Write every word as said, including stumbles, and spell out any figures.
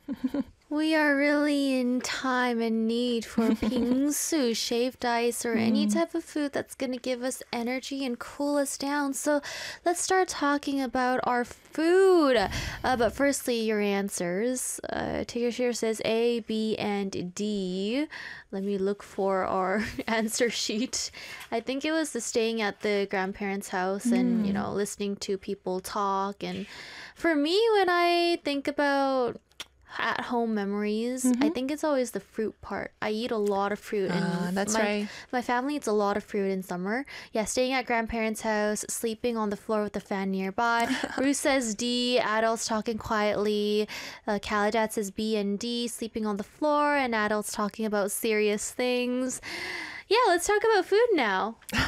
We are really in time and need for pingsu, shaved ice, or any type of food that's going to give us energy and cool us down. So let's start talking about our food. Uh, but firstly, your answers. Uh, Takeshir says A, B, and D. Let me look for our answer sheet. I think it was the staying at the grandparents' house and, you know, listening to people talk. And for me, when I think about at home memories, I think it's always the fruit part. I eat a lot of fruit, and Ah, that's my right. my family eats a lot of fruit in summer. Yeah, staying at grandparents' house, sleeping on the floor with the fan nearby. Ruth says D, adults talking quietly. Uh, Kaladat says B and D, sleeping on the floor and adults talking about serious things. Yeah, let's talk about food now.